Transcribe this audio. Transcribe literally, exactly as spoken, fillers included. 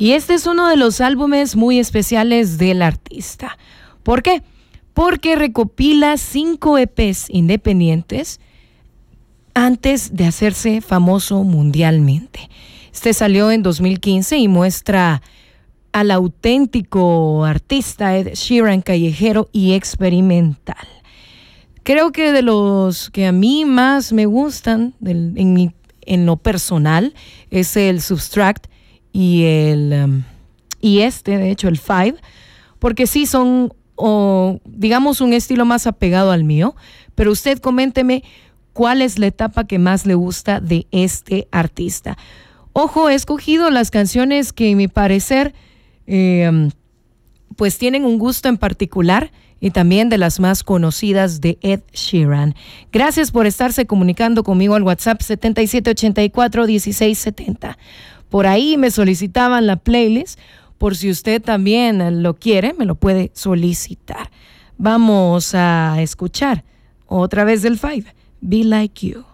Y este es uno de los álbumes muy especiales del artista. ¿Por qué? Porque recopila cinco E Pes independientes antes de hacerse famoso mundialmente. Este salió en dos mil quince y muestra al auténtico artista Ed Sheeran, callejero y experimental. Creo que de los que a mí más me gustan del, en, mi, en lo personal es el Subtract y el um, y este, de hecho, el Five, porque sí son, o, digamos, un estilo más apegado al mío. Pero usted coménteme cuál es la etapa que más le gusta de este artista. Ojo, he escogido las canciones que, a mi parecer, eh, pues tienen un gusto en particular y también de las más conocidas de Ed Sheeran. Gracias por estarse comunicando conmigo al WhatsApp setenta y siete ochenta y cuatro dieciséis setenta. Por ahí me solicitaban la playlist, por si usted también lo quiere, me lo puede solicitar. Vamos a escuchar otra vez del Five, Be Like You.